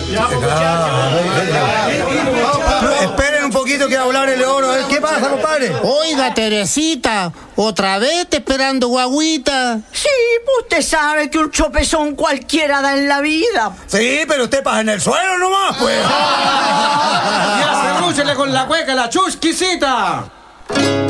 Esperen un poquito que va a hablar el oro. ¿Qué pasa, compadre? Oiga, Teresita, ¿otra vez te esperando guagüita? Sí, usted sabe que un chopezón cualquiera da en la vida. Sí, pero usted pasa en el suelo nomás, pues. ¡Ya se rúchele con la cueca, la chusquisita!